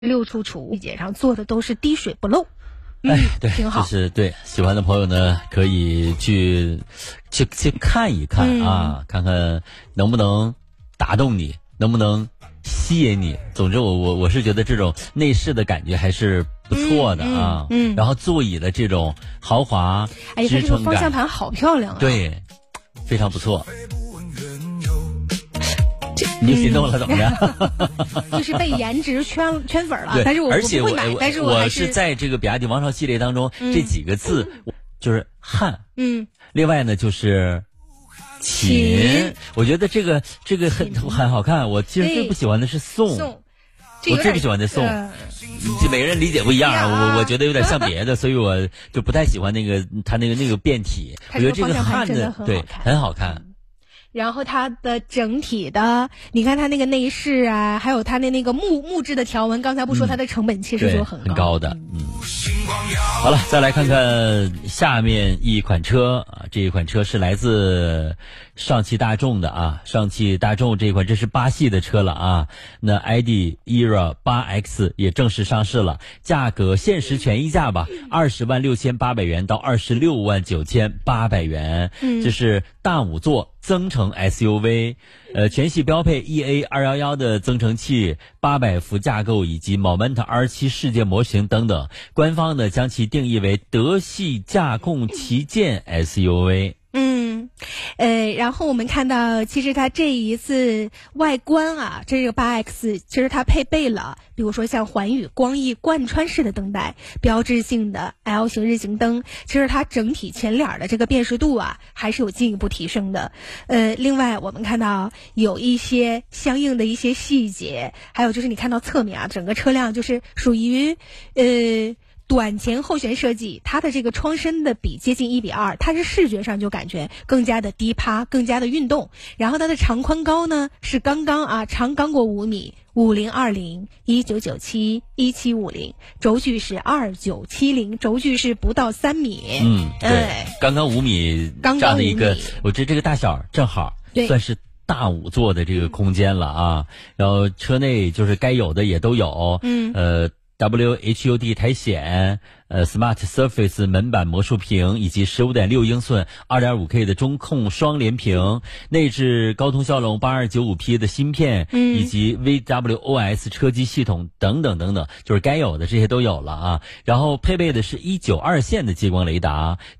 六处细节上做的都是滴水不漏。 对， 挺好。 就是对喜欢的朋友呢，可以去看一看啊，看看能不能打动你，能不能吸引你。总之我是觉得这种内饰的感觉还是不错的啊。然后座椅的这种豪华支撑感，它这个方向盘好漂亮啊。 对，非常不错。你心动了怎么样？ 就是被颜值圈粉了，但是我不会买，但是我是在这个比亚迪王朝系列当中，这几个字就是汉，另外呢就是秦，我觉得这个很好看。我其实最不喜欢的是宋，我最不喜欢的宋，每个人理解不一样，我觉得有点像别的，所以我就不太喜欢那个它那个变体。我觉得这个汉的对很好看。 然后它的整体的，你看它那个内饰啊，还有它的那个木质的条纹，刚才不说它的成本其实就很高的。好了，再来看看下面一款车啊，这一款车是来自上汽大众的啊，上汽大众这一款这是巴系的车了啊。那 ID ERA 8X 也正式上市了，价格限时权益价吧，206800元到269800元，这是大5座增程 SUV， 全系标配 EA211 的增程器，800伏架构以及 Moment R7 世界模型等等。官方呢将其定义为德系驾控旗舰 SUV。 然后我们看到，其实它这一次外观啊，这个 8X 其实它配备了，比如说像环宇光翼贯穿式的灯带，标志性的 L 型日行灯，其实它整体前脸的这个辨识度啊，还是有进一步提升的。另外我们看到有一些相应的一些细节，还有就是你看到侧面啊，整个车辆就是属于短前后悬设计，它的这个窗身的比接近1:2，它是视觉上就感觉更加的低趴，更加的运动。然后它的长宽高呢是长刚过5米，5020、1997、1750，轴距是2970，轴距是不到3米。 对，刚刚5米这样的一个，我觉得这个大小正好算是大5座的这个空间了啊。然后车内就是该有的也都有，WHUD 苔藓，Smart Surface 门板魔术屏，以及15.6英寸 2.5K 的中控双联屏，内置高通骁龙 8295P 的芯片，以及 VWOS 车机系统等等等等，就是该有的这些都有了啊。然后配备的是192线的激光雷达。